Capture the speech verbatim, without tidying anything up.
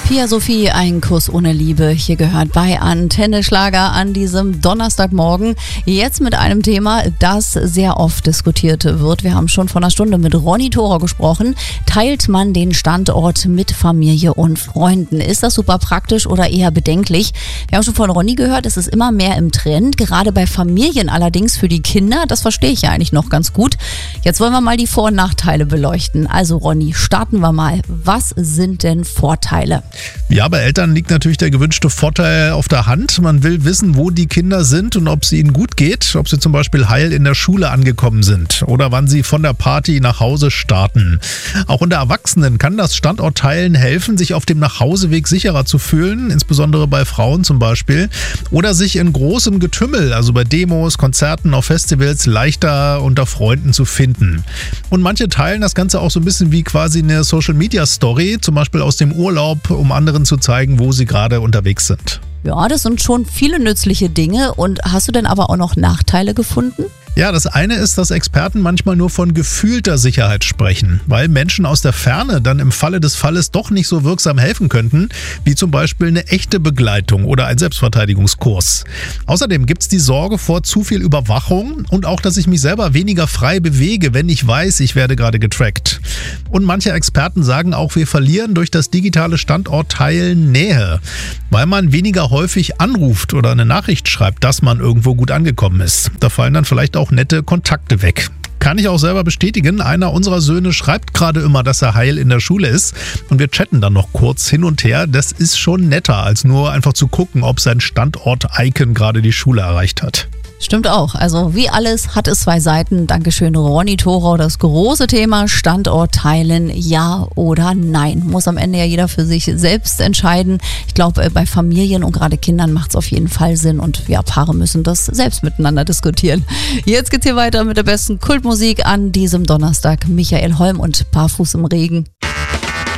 Pia Sophie, ein Kuss ohne Liebe. Hier gehört bei Antenne Schlager an diesem Donnerstagmorgen. Jetzt mit einem Thema, das sehr oft diskutiert wird. Wir haben schon vor einer Stunde mit Ronny Thora gesprochen. Teilt man den Standort mit Familie und Freunden? Ist das super praktisch oder eher bedenklich? Wir haben schon von Ronny gehört, es ist immer mehr im Trend. Gerade bei Familien allerdings für die Kinder. Das verstehe ich ja eigentlich noch ganz gut. Jetzt wollen wir mal die Vor- und Nachteile beleuchten. Also Ronny, starten wir mal. Was sind denn Vorteile? Ja, bei Eltern liegt natürlich der gewünschte Vorteil auf der Hand. Man will wissen, wo die Kinder sind und ob es ihnen gut geht, ob sie zum Beispiel heil in der Schule angekommen sind oder wann sie von der Party nach Hause starten. Auch unter Erwachsenen kann das Standortteilen helfen, sich auf dem Nachhauseweg sicherer zu fühlen, insbesondere bei Frauen zum Beispiel, oder sich in großem Getümmel, also bei Demos, Konzerten, auf Festivals, leichter unter Freunden zu finden. Und manche teilen das Ganze auch so ein bisschen wie quasi eine Social-Media-Story, zum Beispiel aus dem Urlaub, um anderen zu zeigen, wo sie gerade unterwegs sind. Ja, das sind schon viele nützliche Dinge. Und hast du denn aber auch noch Nachteile gefunden? Ja, das eine ist, dass Experten manchmal nur von gefühlter Sicherheit sprechen, weil Menschen aus der Ferne dann im Falle des Falles doch nicht so wirksam helfen könnten, wie zum Beispiel eine echte Begleitung oder ein Selbstverteidigungskurs. Außerdem gibt es die Sorge vor zu viel Überwachung und auch, dass ich mich selber weniger frei bewege, wenn ich weiß, ich werde gerade getrackt. Und manche Experten sagen auch, wir verlieren durch das digitale Standortteilen Nähe, weil man weniger häufig anruft oder eine Nachricht schreibt, dass man irgendwo gut angekommen ist. Da fallen dann vielleicht auch nette Kontakte weg. Kann ich auch selber bestätigen, einer unserer Söhne schreibt gerade immer, dass er heil in der Schule ist und wir chatten dann noch kurz hin und her. Das ist schon netter, als nur einfach zu gucken, ob sein Standort-Icon gerade die Schule erreicht hat. Stimmt auch. Also wie alles hat es zwei Seiten. Dankeschön, Ronny Thora. Das große Thema Standort teilen, ja oder nein. Muss am Ende ja jeder für sich selbst entscheiden. Ich glaube, bei Familien und gerade Kindern macht es auf jeden Fall Sinn. Und ja, Paare müssen das selbst miteinander diskutieren. Jetzt geht's hier weiter mit der besten Kultmusik an diesem Donnerstag. Michael Holm und Barfuß im Regen.